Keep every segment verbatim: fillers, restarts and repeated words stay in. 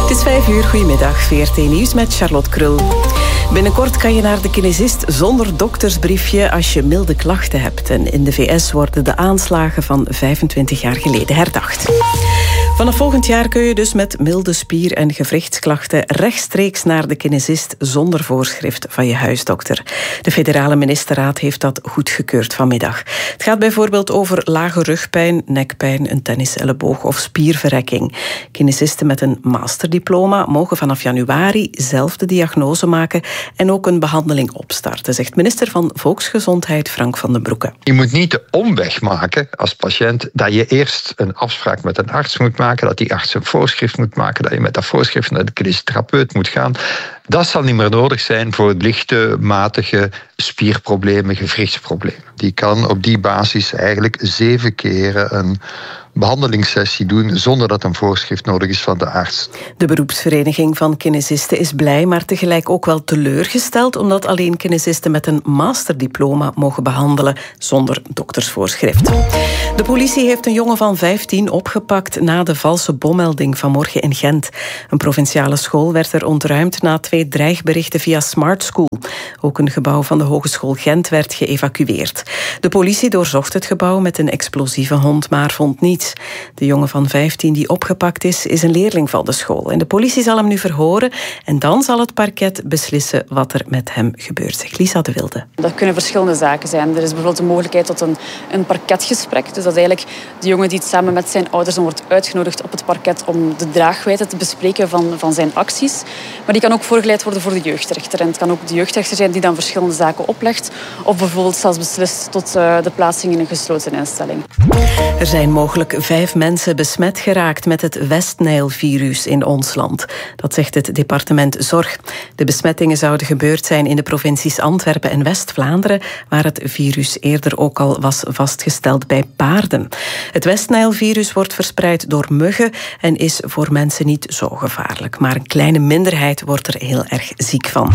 Het is vijf uur, goedemiddag, V R T Nieuws met Charlotte Krul. Binnenkort kan je naar de kinesist zonder doktersbriefje als je milde klachten hebt. En in de V S worden de aanslagen van vijfentwintig jaar geleden herdacht. Vanaf volgend jaar kun je dus met milde spier- en gewrichtsklachten rechtstreeks naar de kinesist zonder voorschrift van je huisdokter. De federale ministerraad heeft dat goedgekeurd vanmiddag. Het gaat bijvoorbeeld over lage rugpijn, nekpijn, een tenniselleboog of spierverrekking. Kinesisten met een masterdiploma mogen vanaf januari zelf de diagnose maken en ook een behandeling opstarten, zegt minister van Volksgezondheid Frank van den Broeke. Je moet niet de omweg maken als patiënt dat je eerst een afspraak met een arts moet maken, dat die arts een voorschrift moet maken, dat je met dat voorschrift naar de kinesitherapeut moet gaan. Dat zal niet meer nodig zijn voor lichte, matige spierproblemen, gewrichtsproblemen. Die kan op die basis eigenlijk zeven keren een behandelingssessie doen zonder dat een voorschrift nodig is van de arts. De beroepsvereniging van kinesisten is blij, maar tegelijk ook wel teleurgesteld, omdat alleen kinesisten met een masterdiploma mogen behandelen zonder doktersvoorschrift. De politie heeft een jongen van vijftien opgepakt na de valse bommelding vanmorgen in Gent. Een provinciale school werd er ontruimd na twee dreigberichten via Smart School. Ook een gebouw van de Hogeschool Gent werd geëvacueerd. De politie doorzocht het gebouw met een explosieve hond, maar vond niets. De jongen van vijftien die opgepakt is, is een leerling van de school. En de politie zal hem nu verhoren en dan zal het parket beslissen wat er met hem gebeurt, zegt Lisa de Wilde. Dat kunnen verschillende zaken zijn. Er is bijvoorbeeld de mogelijkheid tot een, een parketgesprek. Dus dat eigenlijk de jongen die samen met zijn ouders dan wordt uitgenodigd op het parket om de draagwijte te bespreken van, van zijn acties. Maar die kan ook voorgeleid worden voor de jeugdrechter. En het kan ook de jeugdrechter zijn die dan verschillende zaken oplegt. Of bijvoorbeeld zelfs beslist tot uh, de plaatsing in een gesloten instelling. Er zijn mogelijk vijf mensen besmet geraakt met het West-Nijl-virus in ons land. Dat zegt het departement Zorg. De besmettingen zouden gebeurd zijn in de provincies Antwerpen en West-Vlaanderen, waar het virus eerder ook al was vastgesteld bij paarden. Het West-Nijl-virus wordt verspreid door muggen en is voor mensen niet zo gevaarlijk. Maar een kleine minderheid wordt er heel erg ziek van.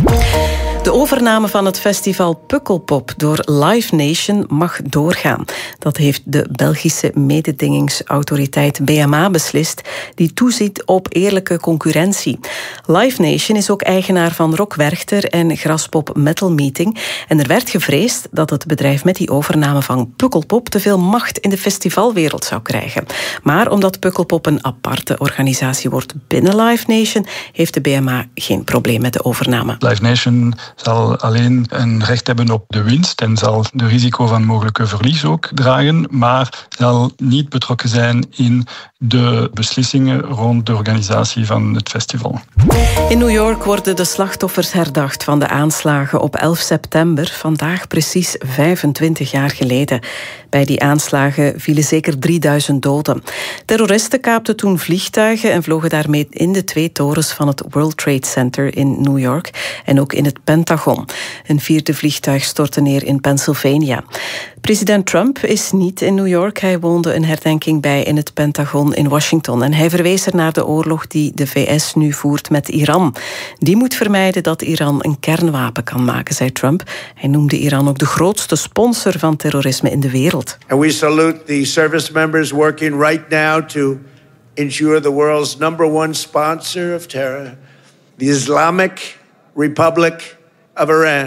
De overname van het festival Pukkelpop door Live Nation mag doorgaan. Dat heeft de Belgische mededingingsautoriteit B M A beslist, die toeziet op eerlijke concurrentie. Live Nation is ook eigenaar van Rock Werchter en Graspop Metal Meeting. En er werd gevreesd dat het bedrijf met die overname van Pukkelpop te veel macht in de festivalwereld zou krijgen. Maar omdat Pukkelpop een aparte organisatie wordt binnen Live Nation, heeft de B M A geen probleem met de overname. Live Nation zal alleen een recht hebben op de winst en zal de risico van mogelijke verlies ook dragen, maar zal niet betrokken zijn in de beslissingen rond de organisatie van het festival. In New York worden de slachtoffers herdacht van de aanslagen op elf september, vandaag precies vijfentwintig jaar geleden. Bij die aanslagen vielen zeker drieduizend doden. Terroristen kaapten toen vliegtuigen en vlogen daarmee in de twee torens van het World Trade Center in New York en ook in het Pentagon. Een vierde vliegtuig stortte neer in Pennsylvania. President Trump is niet in New York. Hij woonde een herdenking bij in het Pentagon in Washington. En hij verwees er naar de oorlog die de V S nu voert met Iran. Die moet vermijden dat Iran een kernwapen kan maken, zei Trump. Hij noemde Iran ook de grootste sponsor van terrorisme in de wereld. And we salute the service members working right now to ensure the world's number one sponsor of terror, the Islamic Republic of Iran,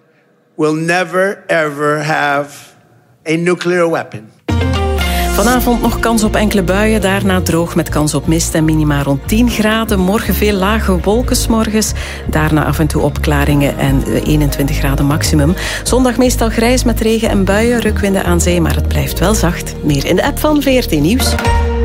will never ever have a nuclear weapon. Vanavond nog kans op enkele buien, daarna droog met kans op mist en minima rond tien graden. Morgen veel lage wolken 's morgens, daarna af en toe opklaringen en eenentwintig graden maximum. Zondag meestal grijs met regen en buien, rukwinden aan zee, maar het blijft wel zacht. Meer in de app van V R T Nieuws.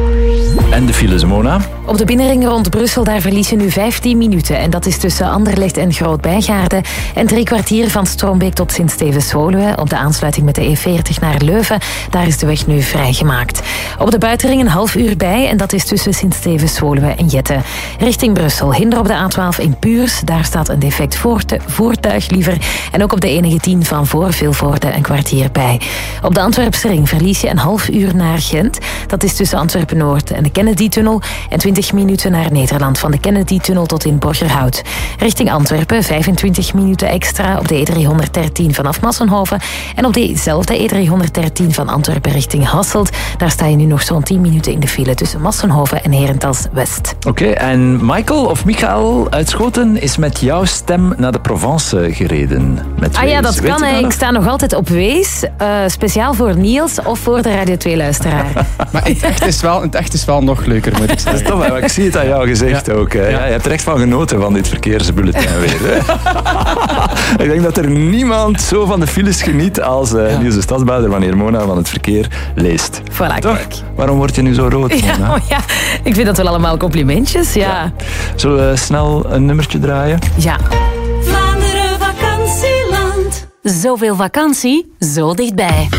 En de files, Mona? Op de binnenring rond Brussel, daar verlies je nu vijftien minuten. En dat is tussen Anderlecht en Groot-Bijgaarden. En drie kwartier van Strombeek tot Sint-Stevens-Woluwe. Op de aansluiting met de E veertig naar Leuven, daar is de weg nu vrijgemaakt. Op de buitenring een half uur bij. En dat is tussen Sint-Stevens-Woluwe en Jette. Richting Brussel, hinder op de A twaalf in Puurs. Daar staat een defect voerte, voertuig liever. En ook op de E negentien van voor Vilvoorde een kwartier bij. Op de Antwerpse ring verlies je een half uur naar Gent. Dat is tussen Antwerpen-Noord en de Kennedy-tunnel en twintig minuten naar Nederland van de Kennedy-tunnel tot in Borgerhout. Richting Antwerpen vijfentwintig minuten extra op de E driehonderddertien vanaf Massenhoven en op dezelfde E driehonderddertien van Antwerpen richting Hasselt. Daar sta je nu nog zo'n tien minuten in de file tussen Massenhoven en Herentals West. Oké, okay, en Michael of Michael uit Schoten is met jouw stem naar de Provence gereden. Met ah ja, dat Weet kan. Ik sta nog altijd op Wees. Uh, speciaal voor Niels of voor de Radio twee-luisteraar. Maar het echt, is wel, het echt is wel nog leuker, moet ik zeggen. Dat is tof, hè? Maar ik zie het aan jou gezegd ja. ook. Hè? Ja. Ja, je hebt er echt van genoten van dit verkeersbulletin weer. Hè? Ik denk dat er niemand zo van de files geniet als uh, ja. Niels de Stadsbader wanneer Mona van het verkeer leest. Voilà, toch? Kijk. Waarom word je nu zo rood, Mona? Ja, oh ja, ik vind dat wel allemaal complimentjes, ja. ja. Zullen we snel een nummertje draaien? Ja. Vlaanderen vakantieland. Zoveel vakantie, zo dichtbij.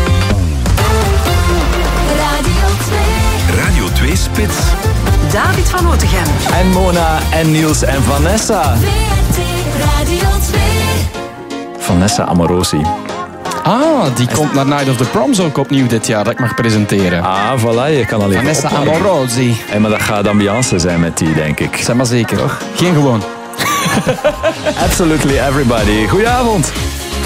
Radio twee. Radio twee Spits. David van Otegem. En Mona en Niels en Vanessa. V R T Radio twee. Vanessa Amorosi. Ah, die komt naar Night of the Proms ook opnieuw dit jaar, dat ik mag presenteren. Ah, voilà, je kan al even Vanessa opwarmen. Amorosi. Hey, maar dat gaat ambiance zijn met die, denk ik. Zeg maar zeker. Toch? Geen gewoon. Absolutely everybody. Goedenavond.